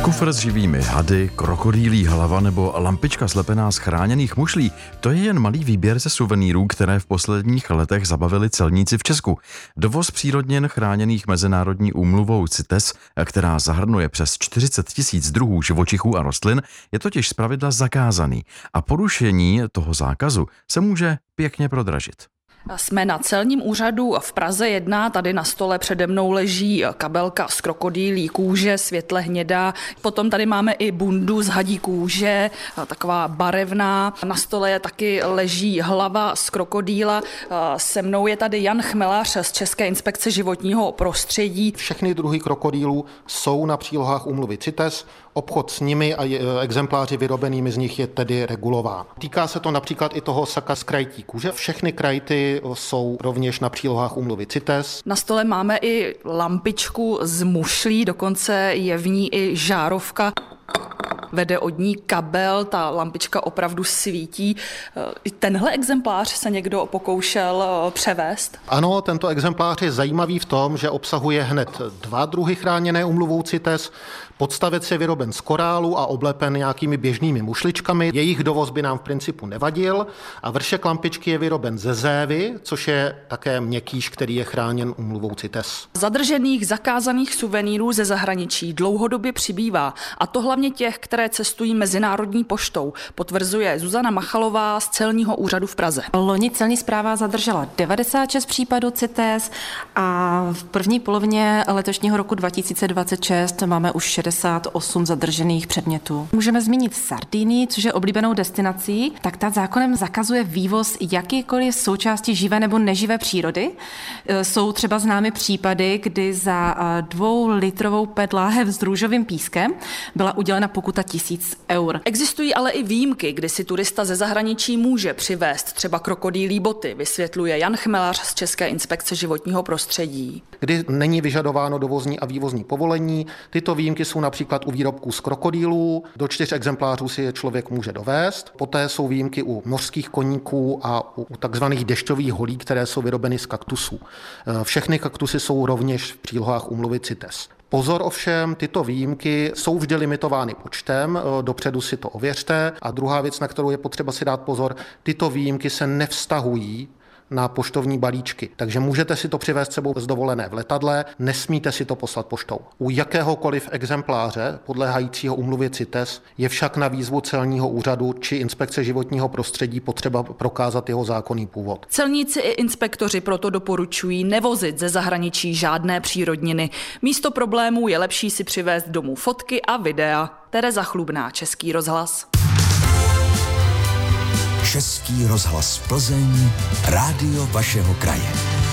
Kufr s živými hady, krokodýlí hlava nebo lampička slepená z chráněných mušlí, to je jen malý výběr ze suvenýrů, které v posledních letech zabavili celníci v Česku. Dovoz přírodnin chráněných mezinárodní úmluvou CITES, která zahrnuje přes 40 000 druhů živočichů a rostlin, je totiž zpravidla zakázaný a porušení toho zákazu se může pěkně prodražit. Jsme na celním úřadu v Praze 1, tady na stole přede mnou leží kabelka z krokodýlí kůže, světle hnědá. Potom tady máme i bundu z hadí kůže, taková barevná. Na stole taky leží hlava z krokodýla. Se mnou je tady Jan Chmelař z České inspekce životního prostředí. Všechny druhy krokodýlů jsou na přílohách úmluvy CITES. Obchod s nimi a exempláři vyrobenými z nich je tedy regulován. Týká se to například i toho saka z krajtí kůže. Všechny krajty jsou rovněž na přílohách úmluvy CITES. Na stole máme i lampičku z mušlí, dokonce je v ní i žárovka. Vede od ní kabel, ta lampička opravdu svítí. I tenhle exemplář se někdo pokoušel převést? Ano, tento exemplář je zajímavý v tom, že obsahuje hned 2 druhy chráněné úmluvou CITES. Podstavec je vyroben z korálu a oblepen nějakými běžnými mušličkami. Jejich dovoz by nám v principu nevadil. A vršek lampičky je vyroben ze zévy, což je také měkkýš, který je chráněn úmluvou CITES. Zadržených zakázaných suvenýrů ze zahraničí dlouhodobě přibývá, a to hlavně těch, které cestují mezinárodní poštou, potvrzuje Zuzana Machalová z celního úřadu v Praze. Loni celní správa zadržela 96 případů CITES a v první polovině letošního roku 2026 máme už 68 zadržených předmětů. Můžeme zmínit Sardinii, což je oblíbenou destinací, tak ta zákonem zakazuje vývoz jakýkoliv součástí živé nebo neživé přírody. Jsou třeba známy případy, kdy za 2litrovou PET láhev s růžovým pískem byla udělena pokuta 1000 eur. Existují ale i výjimky, kdy si turista ze zahraničí může přivést třeba krokodýlí boty, vysvětluje Jan Chmelař z České inspekce životního prostředí. Kdy není vyžadováno dovozní a vývozní povolení, tyto výjimky jsou například u výrobků z krokodýlů, do 4 exemplářů si je člověk může dovést. Poté jsou výjimky u mořských koníků a u takzvaných dešťových holí, které jsou vyrobeny z kaktusů. Všechny kaktusy jsou rovněž v přílohách úmluvy CITES. Pozor ovšem, tyto výjimky jsou vždy limitovány počtem, dopředu si to ověřte. A druhá věc, na kterou je potřeba si dát pozor, tyto výjimky se nevztahují na poštovní balíčky. Takže můžete si to přivést sebou z dovolené v letadle, nesmíte si to poslat poštou. U jakéhokoliv exempláře podléhajícího úmluvě CITES je však na výzvu celního úřadu či inspekce životního prostředí potřeba prokázat jeho zákonný původ. Celníci i inspektoři proto doporučují nevozit ze zahraničí žádné přírodniny. Místo problémů je lepší si přivést domů fotky a videa. Tereza Chlubná, Český rozhlas. Český rozhlas Plzeň, rádio vašeho kraje.